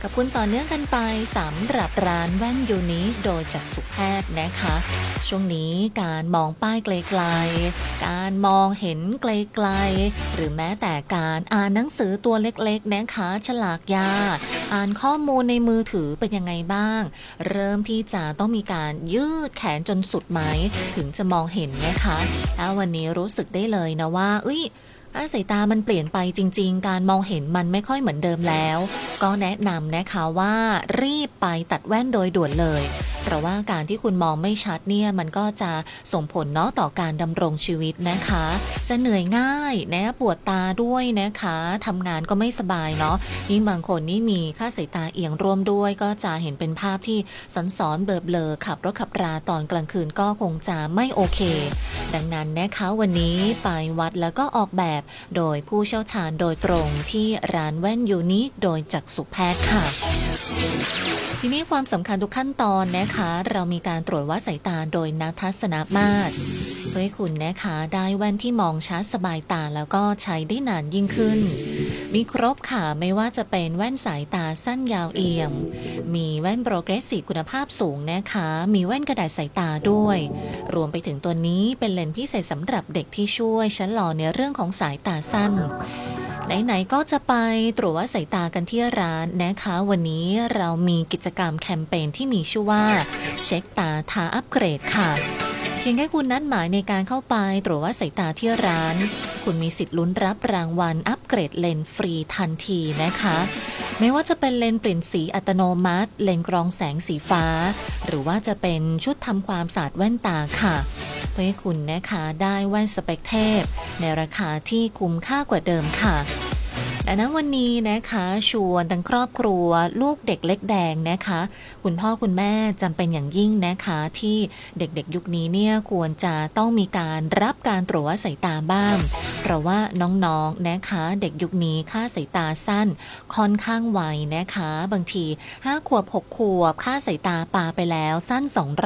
กับคุณต่อเนื่องกันไปสำหรับร้านแว่นยูนิคโดยจักษุแพทย์นะคะช่วงนี้การมองป้ายไกลๆการมองเห็นไกลๆหรือแม้แต่การอ่านหนังสือตัวเล็กๆนะคะฉลากยาอ่านข้อมูลในมือถือเป็นยังไงบ้างเริ่มที่จะต้องมีการยืดแขนจนสุดไหมถึงจะมองเห็นนะคะถ้าวันนี้รู้สึกได้เลยนะว่าสายตามันเปลี่ยนไปจริงๆการมองเห็นมันไม่ค่อยเหมือนเดิมแล้วก็แนะนำนะคะว่ารีบไปตัดแว่นโดยด่วนเลยเพราะว่าการที่คุณมองไม่ชัดเนี่ยมันก็จะส่งผลเนาะต่อการดำรงชีวิตนะคะจะเหนื่อยง่ายนะปวดตาด้วยนะคะทำงานก็ไม่สบายเนาะยิ่งบางคนนี่มีค่าสายตาเอียงร่วมด้วยก็จะเห็นเป็นภาพที่ซ้อนๆเบลอๆขับรถขับราตอนกลางคืนก็คงจะไม่โอเคดังนั้นนะคะวันนี้ไปวัดแล้วก็ออกแบบโดยผู้เชี่ยวชาญโดยตรงที่ร้านแว่นยูนิคโดยจักษุแพทย์ค่ะทีนี้ความสำคัญทุกขั้นตอนนะคะเรามีการตรวจวัดสายตาโดยนักทัศนมาตรเพื่อให้คุณนะคะได้แว่นที่มองชัดสบายตาแล้วก็ใช้ได้นานยิ่งขึ้นมีครบค่ะไม่ว่าจะเป็นแว่นสายตาสั้นยาวเอียงมีแว่นโปรเกรสซีฟคุณภาพสูงนะคะมีแว่นกระดาษสายตาด้วยรวมไปถึงตัวนี้เป็นเลนส์พิเศษสำหรับเด็กที่ช่วยชะลอในเรื่องของสายตาสั้นไหนๆก็จะไปตรวจวัดสายตากันที่ร้านนะคะวันนี้เรามีกิจกรรมแคมเปญที่มีชื่อว่าเช็คตาทาอัปเกรดค่ะเพียงแค่คุณนัดหมายในการเข้าไปตรวจวัดสายตาที่ร้านคุณมีสิทธิ์ลุ้นรับรางวัลอัปเกรดเลนส์ฟรีทันทีนะคะไม่ว่าจะเป็นเลนส์เปลี่ยนสีอัตโนมัติเลนส์กรองแสงสีฟ้าหรือว่าจะเป็นชุดทำความสะอาดแว่นตาค่ะเพื่อให้คุณนะคะได้แว่นสเปคเทพในราคาที่คุ้มค่ากว่าเดิมค่ะดังนั้นวันนี้นะคะชวนทั้งครอบครัวลูกเด็กเล็กแดงนะคะคุณพ่อคุณแม่จำเป็นอย่างยิ่งนะคะที่เด็กๆยุคนี้เนี่ยควรจะต้องมีการรับการตรวจวัดสายตาบ้างเพราะว่าน้องๆนะคะเด็กยุคนี้ค่าสายตาสั้นค่อนข้างไวนะคะบางที5 ขวบ 6 ขวบค่าสายตาปาไปแล้วสั้น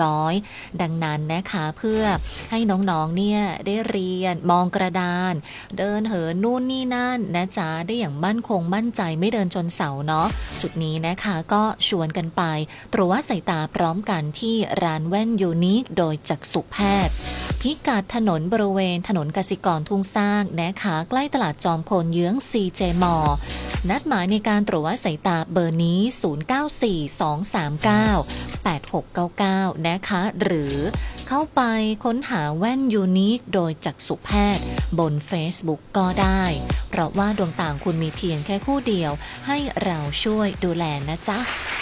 200ดังนั้นนะคะเพื่อให้น้องๆเนี่ยได้เรียนมองกระดานเดินเหินนู่นนี่นั่นนะจ๊ะได้อย่างมั่นคงมั่นใจไม่เดินชนเสาเนาะจุดนี้นะคะก็ชวนกันไปตรวจวัดสายตาพร้อมกันที่ร้านแว่นยูนิคโดยจักษุแพทย์พิกัดถนนบริเวณถนนกสิกรทุ่งสร้างนะคะใกล้ตลาดจอมพลเยื้อง CJ มอ นัดหมายในการตรวจวัดสายตาเบอร์นี้0942398699นะคะหรือเข้าไปค้นหาแว่นยูนิคโดยจักษุแพทย์บน Facebook ก็ได้เพราะว่าดวงตาคุณมีเพียงแค่คู่เดียวให้เราช่วยดูแลนะจ๊ะ